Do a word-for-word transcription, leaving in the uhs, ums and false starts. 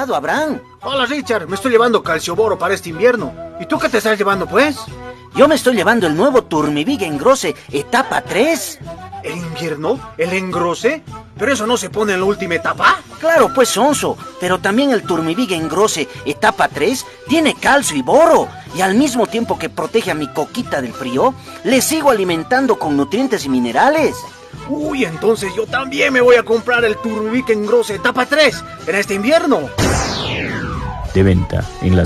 Abraham. Hola Richard, me estoy llevando calcioboro para este invierno. ¿Y tú qué te estás llevando pues? Yo me estoy llevando el nuevo Turmivig Engrose etapa tres. ¿El invierno? ¿El engrose? ¿Pero eso no se pone en la última etapa? Claro, pues sonso, pero también el Turmivig Engrose etapa tres tiene calcio y boro. Y al mismo tiempo que protege a mi coquita del frío, le sigo alimentando con nutrientes y minerales. Uy, entonces yo también me voy a comprar el Turmivig Engrose etapa tres en este invierno. De venta en las